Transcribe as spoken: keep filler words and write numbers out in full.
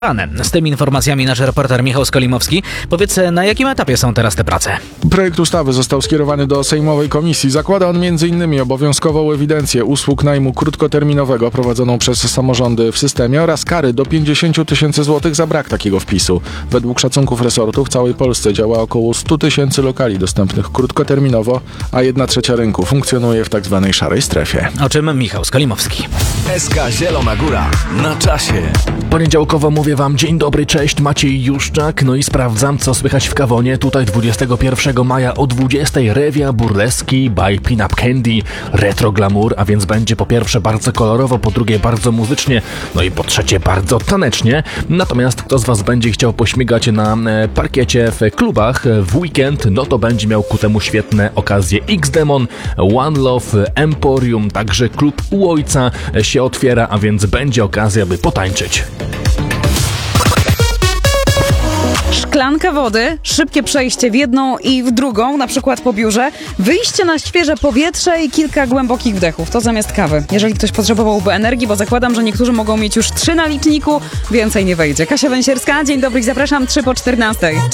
Z tymi informacjami nasz reporter Michał Skolimowski. Powiedz, na jakim etapie są teraz te prace? Projekt ustawy został skierowany do Sejmowej Komisji. Zakłada on między innymi obowiązkową ewidencję usług najmu krótkoterminowego prowadzoną przez samorządy w systemie oraz kary do pięćdziesiąt tysięcy złotych za brak takiego wpisu. Według szacunków resortu w całej Polsce działa około sto tysięcy lokali dostępnych krótkoterminowo, a jedna trzecia rynku funkcjonuje w tak zwanej szarej strefie. O czym Michał Skolimowski. S K Zielona Góra na czasie. Poniedziałkowo mówię wam dzień dobry, cześć, Maciej Juszczak. No i sprawdzam, co słychać w Kawonie. Tutaj dwudziestego pierwszego maja o dwudziestej rewia burleski by Pin Up Candy, retro glamour, a więc będzie po pierwsze bardzo kolorowo, po drugie bardzo muzycznie, no i po trzecie bardzo tanecznie. Natomiast kto z was będzie chciał pośmigać na parkiecie w klubach w weekend, no to będzie miał ku temu świetne okazje. X-Demon, One Love, Emporium, także klub u ojca się otwiera, a więc będzie okazja, by potańczyć. Szklanka wody, szybkie przejście w jedną i w drugą, na przykład po biurze, wyjście na świeże powietrze i kilka głębokich wdechów. To zamiast kawy. Jeżeli ktoś potrzebowałby energii, bo zakładam, że niektórzy mogą mieć już trzy na liczniku, więcej nie wejdzie. Kasia Węsierska, dzień dobry, zapraszam, trzy po czternastej.